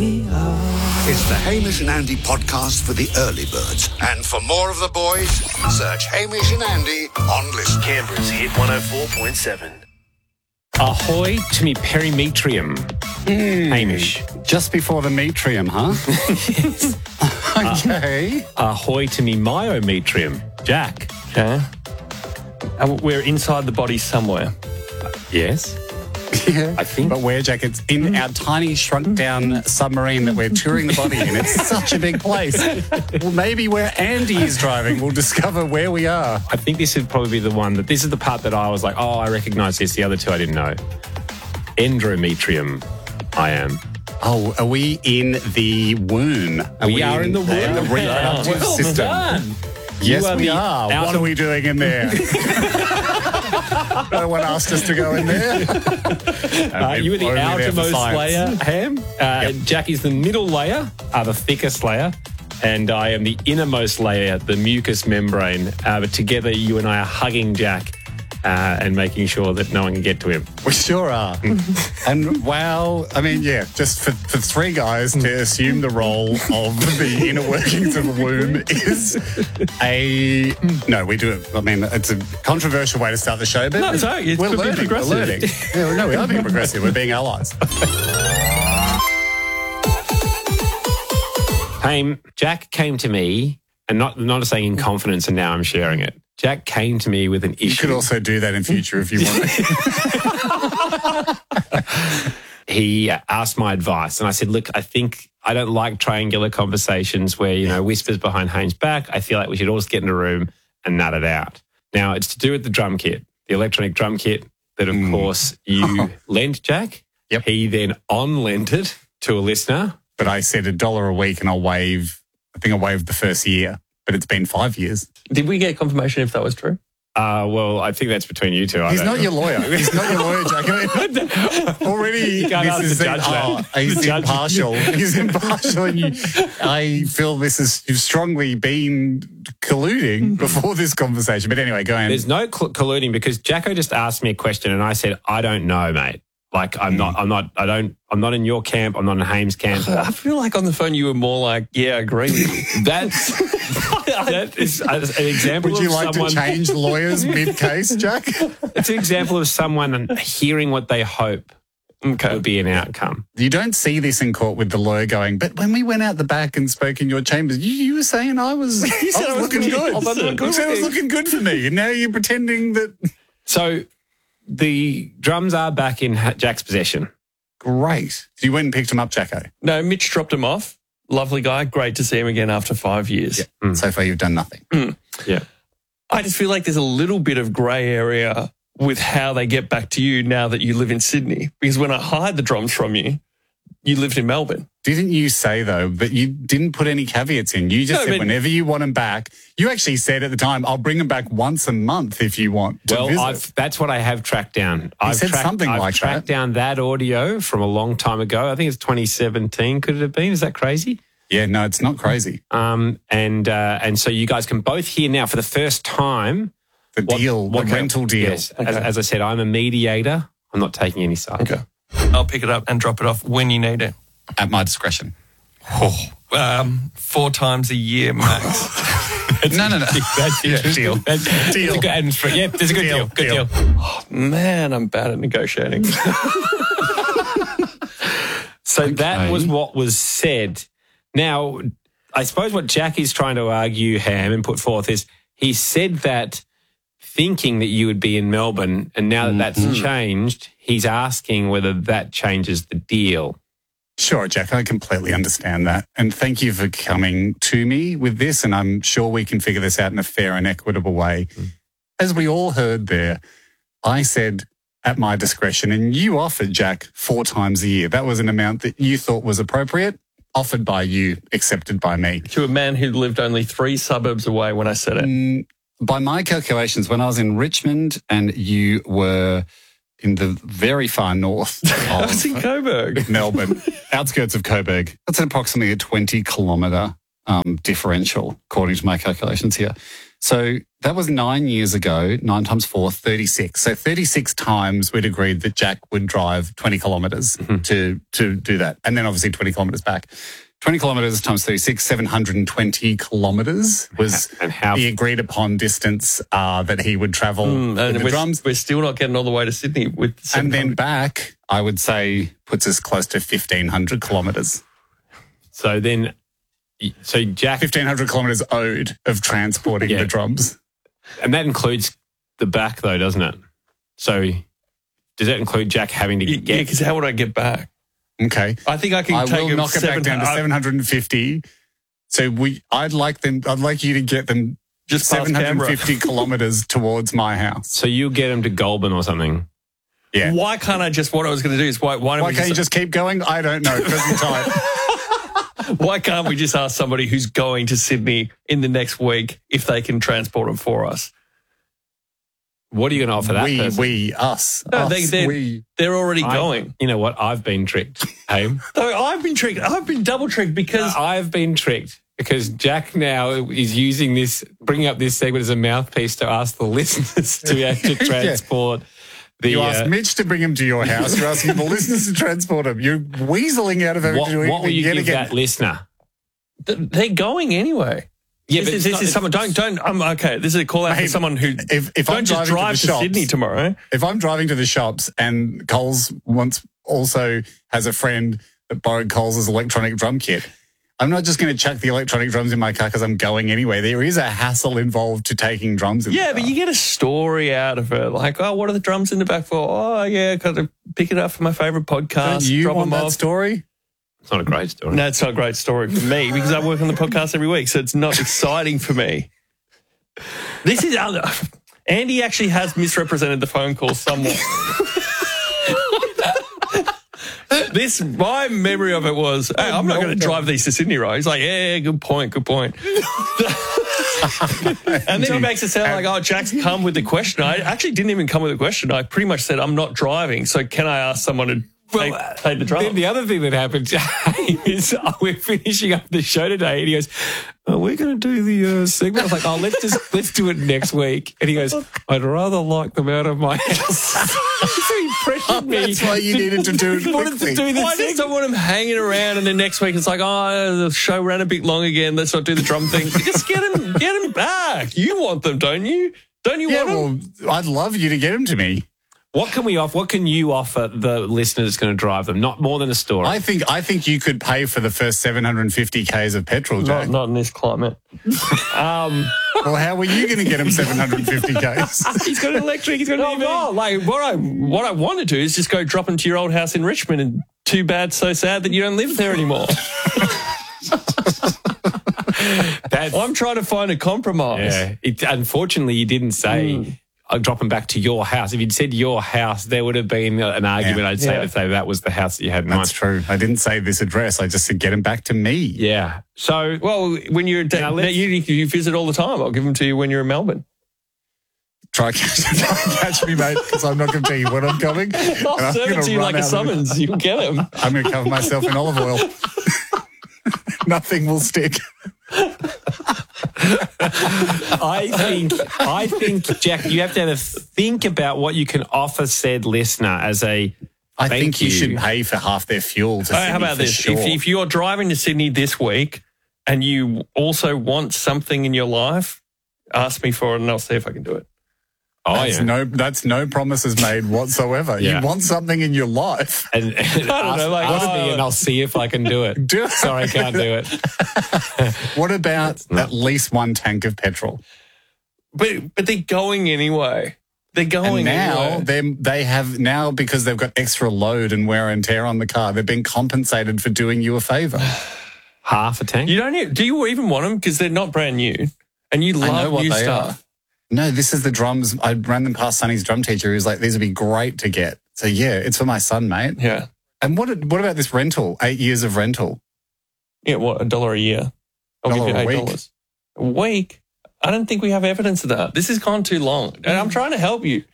we are. It's the Hamish and Andy podcast for the early birds. And for more of the boys, search Hamish and Andy on Listen. Canberra's Hit 104.7. Ahoy to me perimetrium. Hamish. Just before the metrium, huh? Okay. Ahoy to me myometrium. Jack. Okay. We're inside the body somewhere. Yes. Yeah. I think. But where, Jack? It's in our tiny shrunk down submarine that we're touring the body in. It's such a big place. Well, maybe where Andy is driving, we'll discover where we are. I think this would probably be the one that this is the part that I was like, oh, I recognise this. The other two I didn't know. Endometrium. I am. Oh, are we in the womb? We are in the womb. The reproductive system. Done. Yes, are we the are. What are we doing in there? No one asked us to go in there. You are the outermost layer, Ham. Jack is the middle layer, the thickest layer. And I am the innermost layer, the mucous membrane. But together, you and I are hugging Jack and making sure that no one can get to him. We sure are. And wow, I mean, yeah, just for three guys to assume the role of the inner workings of a womb is no, we do it. I mean, it's a controversial way to start the show, but No, it's okay. we're It's learning. progressive. We're learning. Yeah, no, we are being progressive. We're being allies. Hey, Jack came to me, and not saying in confidence, and now I'm sharing it. Jack came to me with an issue. You could also do that in future if you want. He asked my advice, and I said, look, I think I don't like triangular conversations where, whispers behind Haynes' back. I feel like we should all just get in a room and nut it out. Now, it's to do with the drum kit, the electronic drum kit that, of course, you lent Jack. Yep. He then on-lent it to a listener. But I said $1 a week and I'll waive, I think I waived the first year, but it's been 5 years. Did we get confirmation if that was true? Well, I think that's between you two. He's not your lawyer. He's not your lawyer, Jack. Already, can't ask this the is judge that. he's The judge- impartial. He's impartial. And I feel you've strongly been colluding before this conversation. But anyway, go on. There's no colluding because Jacko just asked me a question and I said, I don't know, mate. Like, I'm not in your camp. I'm not in Haynes' camp. I feel like on the phone you were more like, yeah, I agree with you. That is an example Would you of like someone... to change lawyers mid-case, Jack? It's an example of someone hearing what they hope would be an outcome. You don't see this in court with the lawyer going, but when we went out the back and spoke in your chambers, you were saying I was looking good. You said I was looking good for me. And now you're pretending that... So the drums are back in Jack's possession. Great. So you went and picked them up, Jacko? No, Mitch dropped him off. Lovely guy. Great to see him again after 5 years. Yeah. So far you've done nothing. Yeah. I just feel like there's a little bit of grey area with how they get back to you now that you live in Sydney. Because when I hired the drums from you, you lived in Melbourne. Didn't you say, though, that you didn't put any caveats in? You just said whenever you want them back. You actually said at the time, I'll bring them back once a month if you want to visit. That's what I have tracked down. I've tracked down that audio from a long time ago. I think it's 2017, could it have been? Is that crazy? Yeah, no, it's not crazy. And so you guys can both hear now for the first time the rental deal. Yes, okay. As I said, I'm a mediator. I'm not taking any sides. Okay. I'll pick it up and drop it off when you need it. At my discretion. 4 times a year max. No. That's deal. Deal. Yeah, there's a good deal. Good deal. Oh, man, I'm bad at negotiating. So that was what was said. Now, I suppose what Jack is trying to argue, Ham, and put forth is he said that thinking that you would be in Melbourne, and now that that's changed, he's asking whether that changes the deal. Sure, Jack, I completely understand that. And thank you for coming to me with this, and I'm sure we can figure this out in a fair and equitable way. As we all heard there, I said at my discretion, and you offered, Jack, 4 times a year. That was an amount that you thought was appropriate, offered by you, accepted by me. To a man who lived only 3 suburbs away when I said it. By my calculations, when I was in Richmond and you were in the very far north I was in Coburg. Melbourne, outskirts of Coburg, that's approximately a 20-kilometre differential, according to my calculations here. So That was 9 years ago. 9 times 4, 36. So 36 times we'd agreed that Jack would drive 20 kilometres to do that. And then obviously 20 kilometres back. 20 kilometres times 36, 720 kilometres was the agreed upon distance that he would travel with the drums. We're still not getting all the way to Sydney with 700. And then back, I would say, puts us close to 1,500 kilometres. So Jack... 1,500 kilometres owed of transporting the drums. And that includes the back though, doesn't it? So does that include Jack having to get... Yeah, because how would I get back? Okay. I think I can take will knock it back down to 750. So I'd like you to get them just 750 kilometres towards my house. So you'll get them to Goulburn or something. Yeah. Why can't I just, what I was going to do is why can't you just keep going? I don't know. Because I'm tired. Why can't we just ask somebody who's going to Sydney in the next week if they can transport them for us? What are you going to offer that person? Us. No, they're already going. You know what? I've been tricked, Haim. No, I've been tricked. I've been double tricked because... I've been tricked because Jack now is using this, bringing up this segment as a mouthpiece to ask the listeners to actually transport... You asked Mitch to bring him to your house. You're asking the listeners to transport him. You're weaseling out of everything. What will you give that listener? They're going anyway. Yeah, this is someone. Don't. Okay. This is a call out for someone who. If don't just drive to Sydney tomorrow. If I'm driving to the shops and Coles also has a friend that borrowed Coles' electronic drum kit, I'm not just going to chuck the electronic drums in my car because I'm going anyway. There is a hassle involved to taking drums in the car. But you get a story out of it. Like, oh, what are the drums in the back for? Oh, yeah, got to pick it up for my favourite podcast. Don't you drop want them that off. story? It's not a great story. No, it's not a great story for me because I work on the podcast every week, so it's not exciting for me. This is Andy actually has misrepresented the phone call somewhat. My memory of it was, hey, I'm not going to drive these to Sydney, right? He's like, yeah, good point. And then he makes it sound like, oh, Jack's come with the question. I actually didn't even come with a question. I pretty much said, I'm not driving, so can I ask someone to take the drum? Then the other thing that happened is we're finishing up the show today, and he goes, "Oh, we're going to do the segment." I was like, "Oh, let's do it next week." And he goes, "I'd rather lock them out of my house." So he pressured me. That's why you needed to do it. Why just don't want him hanging around, and then next week it's like, oh, the show ran a bit long again. Let's not do the drum thing. Just get him back. You want them, don't you? Don't you want them? Well, I'd love you to get them to me. What can we offer? What can you offer the listener that's going to drive them? Not more than a story. I think you could pay for the first 750 Ks of petrol, Jack. Not in this climate. Well, how were you going to get him 750 Ks? He's got an electric. He's got an EV. No, like what I want to do is just go drop him to your old house in Richmond, and too bad, so sad that you don't live there anymore. I'm trying to find a compromise. Yeah. Unfortunately, you didn't say. I'll drop them back to your house. If you'd said your house, there would have been an argument. Yeah. I'd say to say that was the house that you had in mind. That's true. I didn't say this address. I just said get them back to me. Yeah. So, well, when you're you visit all the time. I'll give them to you when you're in Melbourne. Try catch me, mate, because I'm not going to tell you when I'm coming. I'll serve it to you like a summons. You'll get them. I'm going to cover myself in olive oil. Nothing will stick. I think, Jack, you have to think about what you can offer said listener as a I think you should pay for half their fuel to Sydney. How about this? Sure. If you're driving to Sydney this week and you also want something in your life, ask me for it and I'll see if I can do it. That's no promises made whatsoever. Yeah. You want something in your life. And ask me and I'll see if I can do it. Sorry, I can't do it. What about at least one tank of petrol? But they're going anyway. They're going and now anyway. They have now, because they've got extra load and wear and tear on the car, they've been compensated for doing you a favour. Half a tank? Do you even want them? Because they're not brand new. And you love new stuff. No, this is the drums. I ran them past Sonny's drum teacher. He was like, these would be great to get. So, yeah, it's for my son, mate. Yeah. And what about this rental? 8 years of rental? Yeah, what, $1 a year? I'll give you $8. A week? I don't think we have evidence of that. This has gone too long. And I'm trying to help you.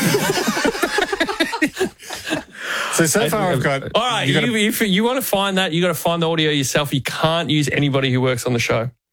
So far I've got... All right, if you want to find that, you got to find the audio yourself. You can't use anybody who works on the show.